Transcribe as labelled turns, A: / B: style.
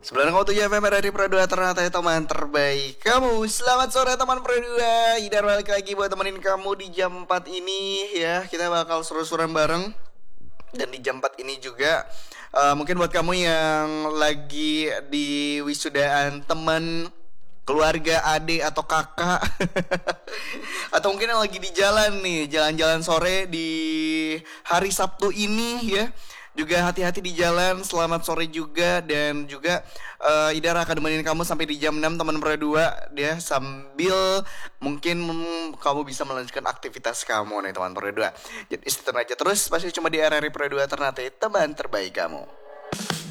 A: 9,7 FM dari Pro 2 ternyata ya teman terbaik kamu. Selamat sore teman Pro 2. Idar balik lagi buat temenin kamu di jam 4 ini ya. Kita bakal seru-seruan bareng. Dan di jam 4 ini juga mungkin buat kamu yang lagi di wisudaan teman, keluarga, adik atau kakak atau mungkin yang lagi di jalan nih, jalan-jalan sore di hari Sabtu ini ya. Juga hati-hati di jalan, selamat sore juga. Dan juga Idara akan nemenin kamu sampai di jam 6 teman Pro 2 ya. Sambil mungkin kamu bisa melanjutkan aktivitas kamu nih teman Pro 2. Jadi stay tune aja terus, pasti cuma di RRI Pro 2 Ternate, teman terbaik kamu.